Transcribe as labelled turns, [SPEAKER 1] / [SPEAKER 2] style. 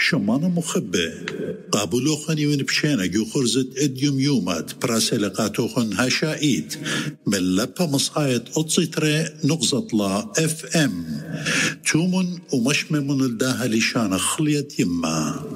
[SPEAKER 1] شمانة مخبة قابلوخن يون بشينا جو خرزت اديوم يومات براسلقاتوخن هشائيت من لبا مصايت أتصيتري نغزطلا FM تومن ومشممن الداها لشان خليت يما